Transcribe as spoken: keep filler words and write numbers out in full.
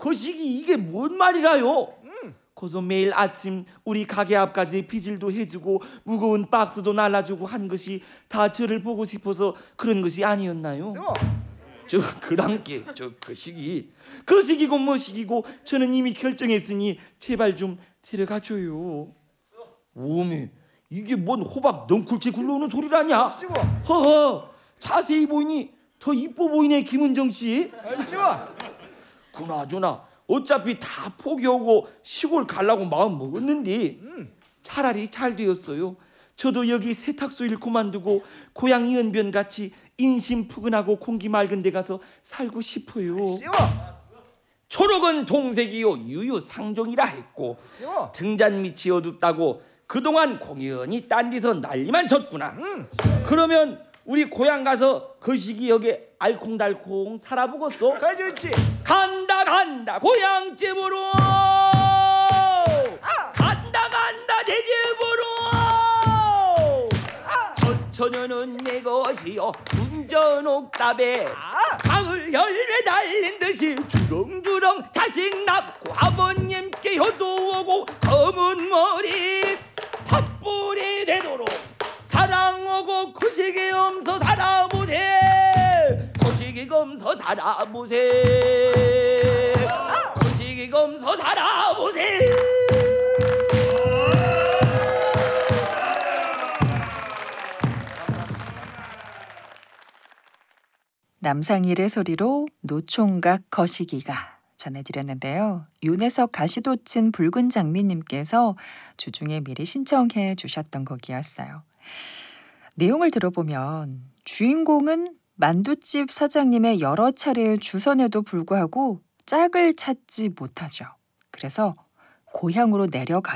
거시기 이게 뭔 말이라요? 음. 거기서 매일 아침 우리 가게 앞까지 비질도 해주고 무거운 박스도 날라주고 한 것이 다 저를 보고 싶어서 그런 것이 아니었나요? 어. 저 그랑께 저 거시기 거시기고 뭐시기고 저는 이미 결정했으니 제발 좀 데려가줘요. 오메 이게 뭔 호박 넝쿨채 굴러오는 소리라냐? 씨고. 허허 자세히 보이니 더 이뻐 보이네 김은정 씨. 씨고. 그나저나 어차피 다 포기하고 시골 가려고 마음 먹었는데 음. 차라리 잘 되었어요. 저도 여기 세탁소 일 그만두고 고향 이은변 같이 인심 푸근하고 공기 맑은 데 가서 살고 싶어요. 씨고. 초록은 동색이요 유유상종이라 했고 씨고. 등잔 밑이 어둡다고 그동안 공연히 딴 데서 난리만 쳤구나. 음. 그러면 우리 고향 가서 그 시기 여기 알콩달콩 살아보겠어. 가 좋지. 간다 간다 고향집으로 아. 간다 간다 내 집으로 아. 저 처녀는 내 것이요 운전 옥답에 아. 가을 열매 달린 듯이 주렁주렁 자식 낳고 아버님께 효도하고 검은 머리 팥불이 되도록 사랑하고 거시기 검서 살아보세. 거시기 검서 살아보세. 거시기 검서 살아보세. 남상일의 소리로 노총각 거시기가 전해드렸는데요. 윤혜석 가시돋친 붉은 장미님께서 주중에 미리 신청해 주셨던 곡이었어요. 내용을 들어보면 주인공은 만두집 사장님의 여러 차례의 주선에도 불구하고 짝을 찾지 못하죠. 그래서 고향으로 내려가